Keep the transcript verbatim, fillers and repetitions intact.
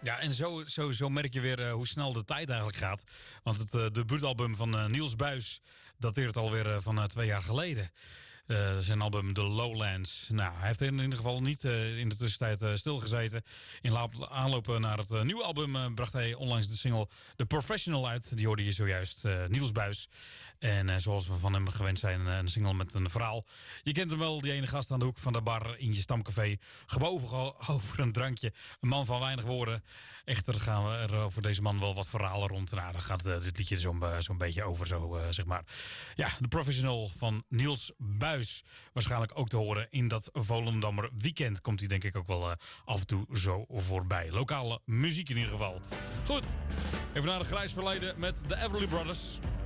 Ja, en zo, zo, zo merk je weer uh, hoe snel de tijd eigenlijk gaat. Want het uh, debuutalbum van uh, Niels Buijs dateert alweer uh, van uh, twee jaar geleden. Uh, zijn album The Lowlands. Nou, hij heeft in ieder geval niet uh, in de tussentijd uh, stilgezeten. In aanloop naar het uh, nieuwe album uh, bracht hij onlangs de single The Professional uit. Die hoorde je zojuist, uh, Niels Buijs. En uh, zoals we van hem gewend zijn, uh, een single met een verhaal. Je kent hem wel, die ene gast aan de hoek van de bar in je stamcafé. Gebogen over een drankje. Een man van weinig woorden. Echter gaan we er over deze man wel wat verhalen rond. Nou, daar gaat uh, dit liedje zo'n uh, zo'n beetje over, zo, uh, zeg maar. Ja, The Professional van Niels Buijs. Waarschijnlijk ook te horen in dat Volendammer weekend. Komt hij denk ik ook wel uh, af en toe zo voorbij. Lokale muziek in ieder geval. Goed, even naar het grijs verleden met de Everly Brothers.